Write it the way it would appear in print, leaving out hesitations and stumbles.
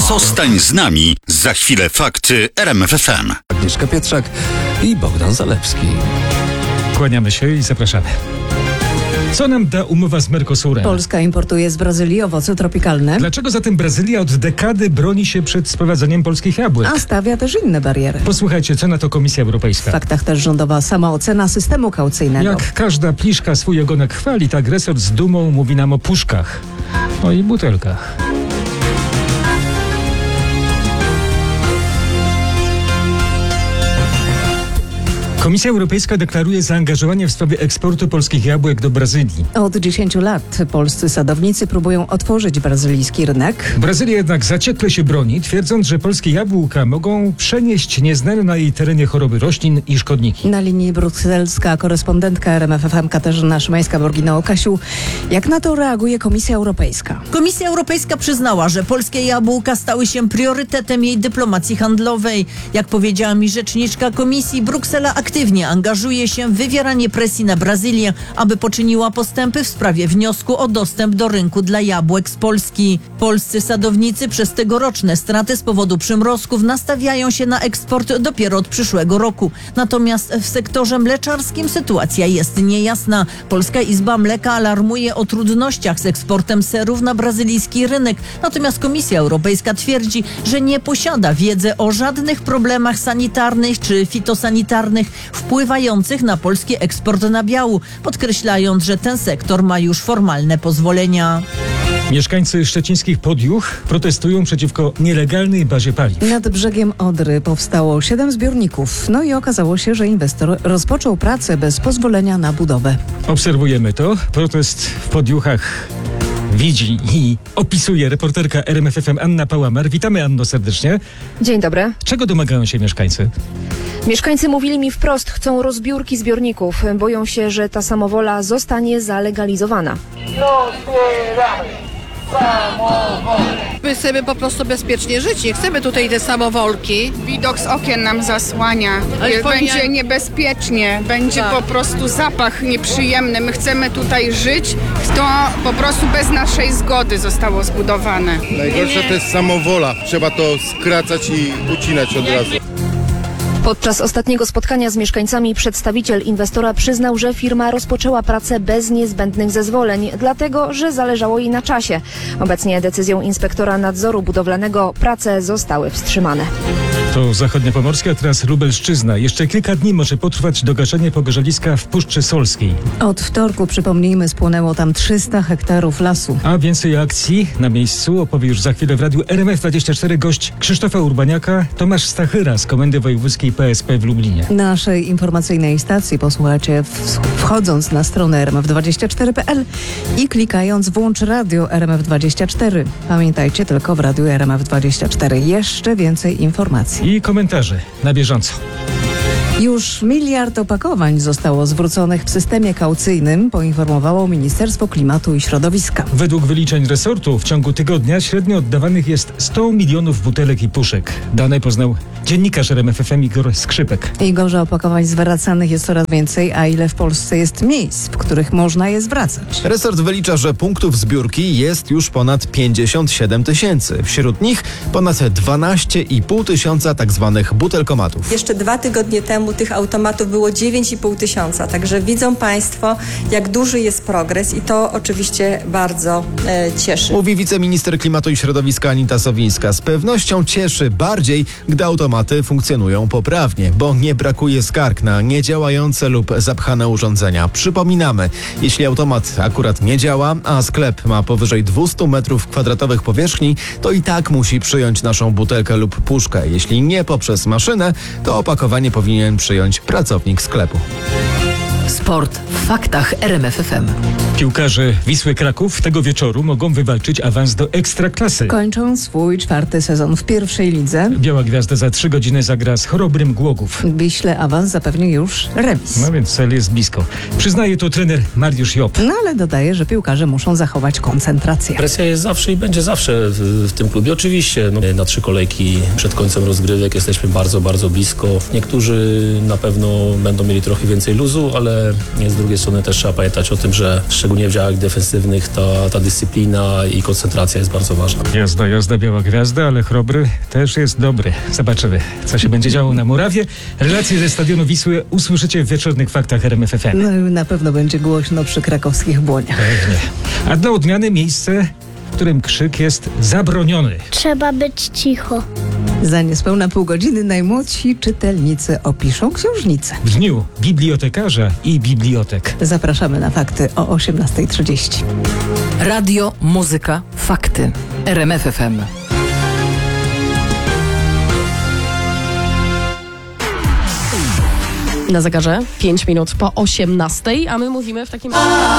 Zostań z nami. Za chwilę fakty RMF FM. Agnieszka Pietrzak i Bogdan Zalewski. Kłaniamy się i zapraszamy. Co nam da umowa z Mercosurem? Polska importuje z Brazylii owoce tropikalne, Dlaczego zatem Brazylia od dekady broni się przed sprowadzaniem polskich jabłek? a stawia też inne bariery. Posłuchajcie, co na to Komisja W Europejska. faktach też rządowa samoocena systemu kaucyjnego. Jak każda pliszka swój ogonek chwali, tak resort z dumą mówi nam o puszkach. No i butelkach. Komisja Europejska deklaruje zaangażowanie w sprawie eksportu polskich jabłek do Brazylii. Od 10 lat polscy sadownicy próbują otworzyć brazylijski rynek. Brazylia jednak zaciekle się broni, twierdząc, że polskie jabłka mogą przenieść nieznane na jej terenie choroby roślin i szkodniki. Na linii brukselska korespondentka RMF FM Katarzyna Szymańska-Borgino. Kasiu, jak na to reaguje Komisja Europejska? Komisja Europejska przyznała, że polskie jabłka stały się priorytetem jej dyplomacji handlowej. Jak powiedziała mi rzeczniczka Komisji, Bruksela aktywnie angażuje się w wywieranie presji na Brazylię, aby poczyniła postępy w sprawie wniosku o dostęp do rynku dla jabłek z Polski. Polscy sadownicy przez tegoroczne straty z powodu przymrozków nastawiają się na eksport dopiero od przyszłego roku. Natomiast w sektorze mleczarskim sytuacja jest niejasna. Polska Izba Mleka alarmuje o trudnościach z eksportem serów na brazylijski rynek. Natomiast Komisja Europejska twierdzi, że nie posiada wiedzy o żadnych problemach sanitarnych czy fitosanitarnych wpływających na polski eksport nabiału, podkreślając, że ten sektor ma już formalne pozwolenia. Mieszkańcy szczecińskich Podjuch protestują przeciwko nielegalnej bazie paliw. Nad brzegiem Odry powstało 7 zbiorników. No i okazało się, że inwestor rozpoczął pracę bez pozwolenia na budowę. Obserwujemy to. Protest w Podjuchach widzi i opisuje reporterka RMF FM Anna Pałamar. Witamy, Anno, serdecznie. Dzień dobry. Czego domagają się mieszkańcy? Mieszkańcy mówili mi wprost, chcą rozbiórki zbiorników. Boją się, że ta samowola zostanie zalegalizowana. My chcemy po prostu bezpiecznie żyć, nie chcemy tutaj te samowolki. Widok z okien nam zasłania. Będzie niebezpiecznie, będzie po prostu zapach nieprzyjemny. My chcemy tutaj żyć, to po prostu bez naszej zgody zostało zbudowane. Najgorsze to jest samowola. Trzeba to skracać i ucinać od razu. Podczas ostatniego spotkania z mieszkańcami przedstawiciel inwestora przyznał, że firma rozpoczęła pracę bez niezbędnych zezwoleń, dlatego że zależało jej na czasie. Obecnie decyzją inspektora nadzoru budowlanego prace zostały wstrzymane. To Zachodniopomorska, teraz Lubelszczyzna. Jeszcze kilka dni może potrwać dogaszenie pogorzeliska w Puszczy Solskiej. Od wtorku, przypomnijmy, spłonęło tam 300 hektarów lasu. A więcej akcji na miejscu opowie już za chwilę w radiu RMF24 gość Krzysztofa Urbaniaka, Tomasz Stachyra z Komendy Wojewódzkiej PSP w Lublinie. Naszej informacyjnej stacji posłuchacie wchodząc na stronę rmf24.pl i klikając włącz radio RMF24. Pamiętajcie, tylko w radiu RMF24 jeszcze więcej informacji. I komentarze na bieżąco. Już 1 miliard opakowań zostało zwróconych w systemie kaucyjnym, poinformowało Ministerstwo Klimatu i Środowiska. Według wyliczeń resortu w ciągu tygodnia średnio oddawanych jest 100 milionów butelek i puszek. Dane poznał dziennikarz RMF FM Igor Skrzypek. Igorze, opakowań zwracanych jest coraz więcej, a ile w Polsce jest miejsc, w których można je zwracać? Resort wylicza, że punktów zbiórki jest już ponad 57 tysięcy. Wśród nich ponad 12,5 tysiąca tak zwanych butelkomatów. Jeszcze 2 tygodnie temu tych automatów było 9,5 tysiąca, także widzą Państwo, jak duży jest progres i to oczywiście bardzo cieszy. Mówi wiceminister klimatu i środowiska Anita Sowińska. Z pewnością cieszy bardziej, gdy automaty funkcjonują poprawnie, bo nie brakuje skarg na niedziałające lub zapchane urządzenia. Przypominamy, jeśli automat akurat nie działa, a sklep ma powyżej 200 metrów kwadratowych powierzchni, to i tak musi przyjąć naszą butelkę lub puszkę. Jeśli nie poprzez maszynę, to opakowanie powinien przyjąć pracownik sklepu. Sport w faktach RMF FM. Piłkarze Wisły Kraków tego wieczoru mogą wywalczyć awans do Ekstraklasy. Kończą swój 4. sezon w pierwszej lidze. Biała Gwiazda za 3 godziny zagra z Chorobrym Głogów. Wiśle awans zapewnił już remis. No więc cel jest blisko. Przyznaje to trener Mariusz Job. No ale dodaje, że piłkarze muszą zachować koncentrację. Presja jest zawsze i będzie zawsze w tym klubie. Oczywiście na 3 kolejki przed końcem rozgrywek jesteśmy bardzo, bardzo blisko. Niektórzy na pewno będą mieli trochę więcej luzu, ale ale z drugiej strony też trzeba pamiętać o tym, że szczególnie w działach defensywnych ta dyscyplina i koncentracja jest bardzo ważna. Jazda, biała gwiazda, ale Chrobry też jest dobry. Zobaczymy, co się będzie działo na murawie. Relacje ze stadionu Wisły usłyszycie w wieczornych faktach RMF FM. No i na pewno będzie głośno przy krakowskich Błoniach. Pewnie. A dla odmiany miejsce, w którym krzyk jest zabroniony. Trzeba być cicho. Za niespełna pół godziny najmłodsi czytelnicy opiszą książnicę. W dniu bibliotekarza i bibliotek. Zapraszamy na fakty o 18:30. Radio, muzyka, fakty. RMF FM. Na zegarze 5 minut po 18, a my mówimy w takim...